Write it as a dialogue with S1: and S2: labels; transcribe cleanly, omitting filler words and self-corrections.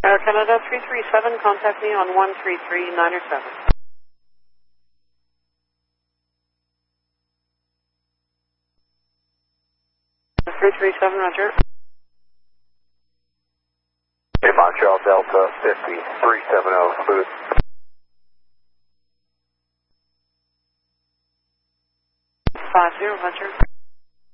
S1: Air Canada 337, contact me on 133.907. 337, roger.
S2: Hey, Montreal Delta 5370, smooth.
S1: Roger.